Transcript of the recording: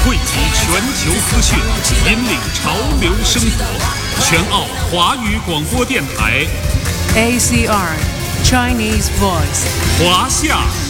汇集全球资讯，引领潮流生活。全澳华语广播电台 ACR Chinese Voice 华夏